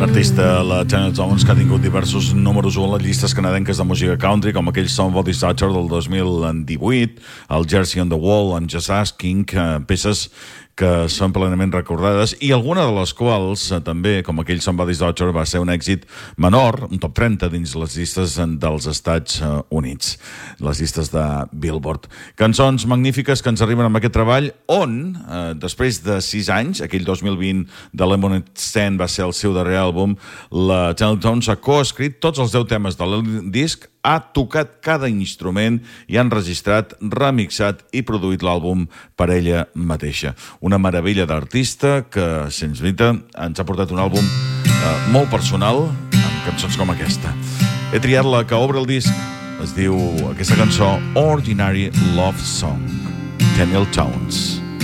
L'artista, la Channel Towns, que ha tingut diversos números 1 a les llistes canadenques de música country, com aquell Somebody's Daughter del 2018, el Jersey on the Wall, en Just Asking, peces que són plenament recordades i alguna de les quals també, com aquell Somebody's Daughter, va ser un èxit menor, un top 30 dins les llistes dels Estats Units, les llistes de Billboard. Cançons magnífiques que ens arriben amb aquest treball on, després de 6 anys, aquell 2020 de Lemonade Stand va ser el seu darrer àlbum, la Channel Towns ha coescrit tots els 10 temes del disc, ha tocat cada instrument i ha enregistrat, remixat i produït l'àlbum per ella mateixa. Una meravella d'artista que, sens dubte, ens ha portat un àlbum molt personal amb cançons com aquesta. He triat la que obre el disc, es diu aquesta cançó Ordinary Love Song, Channel Towns.